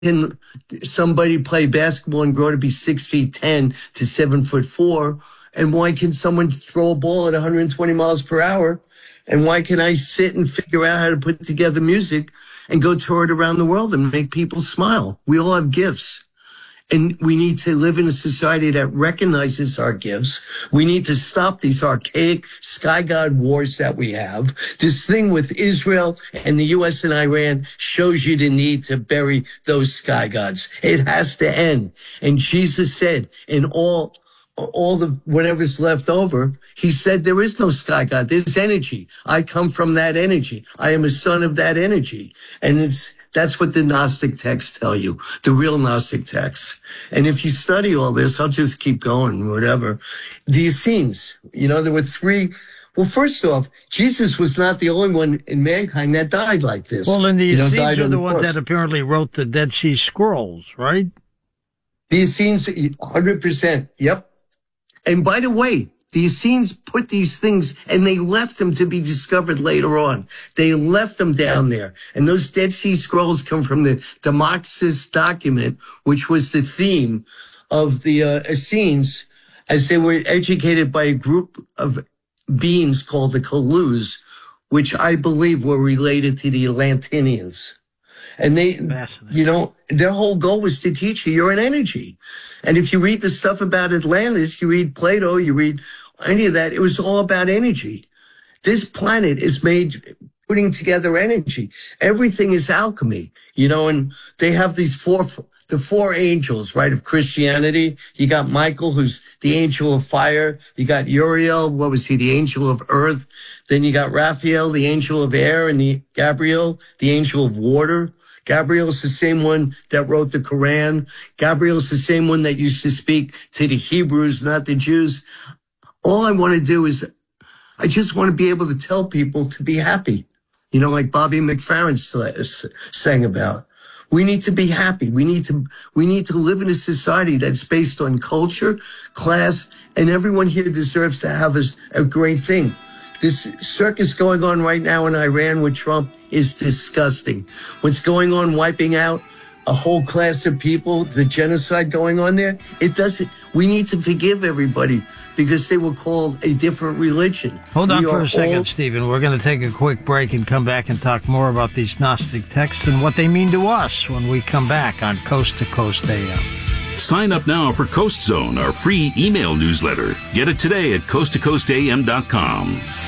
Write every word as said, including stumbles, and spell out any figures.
can somebody play basketball and grow to be six feet ten to seven foot four? And why can someone throw a ball at one hundred twenty miles per hour? And why can I sit and figure out how to put together music and go tour it around the world and make people smile? We all have gifts. And we need to live in a society that recognizes our gifts. We need to stop these archaic sky god wars that we have. This thing with Israel and the U S and Iran shows you the need to bury those sky gods. It has to end. And Jesus said, in all, all the, whatever's left over, he said, there is no sky god. There's energy. I come from that energy. I am a son of that energy. And it's, that's what the Gnostic texts tell you, the real Gnostic texts. And if you study all this, I'll just keep going, whatever. The Essenes, you know, there were three. Well, first off, Jesus was not the only one in mankind that died like this. Well, and the you know, Essenes are the, the ones cross. that apparently wrote the Dead Sea Scrolls, right? The Essenes, one hundred percent. Yep. And by the way, the Essenes put these things, and they left them to be discovered later on. They left them down there. And those Dead Sea Scrolls come from the Demoxys document, which was the theme of the uh, Essenes as they were educated by a group of beings called the Kaluz, which I believe were related to the Atlanteans. And they, you know, their whole goal was to teach you you're an energy. And if you read the stuff about Atlantis, you read Plato, you read any of that, it was all about energy. This planet is made putting together energy. Everything is alchemy, you know, and they have these four, the four angels, right, of Christianity. You got Michael, who's the angel of fire. You got Uriel, what was he, the angel of earth. Then you got Raphael, the angel of air, and the Gabriel, the angel of water. Gabriel's the same one that wrote the Quran. Gabriel's the same one that used to speak to the Hebrews, not the Jews. All I want to do is, I just want to be able to tell people to be happy. You know, like Bobby McFerrin sang about. We need to be happy. We need to, we need to live in a society that's based on culture, class, and everyone here deserves to have a, a great thing. This circus going on right now in Iran with Trump is disgusting. What's going on, wiping out a whole class of people, the genocide going on there, it doesn't, we need to forgive everybody because they were called a different religion. Hold on we for a second, all... Stephen. We're going to take a quick break and come back and talk more about these Gnostic texts and what they mean to us when we come back on Coast to Coast A M. Sign up now for Coast Zone, our free email newsletter. Get it today at coast to coast a m dot com.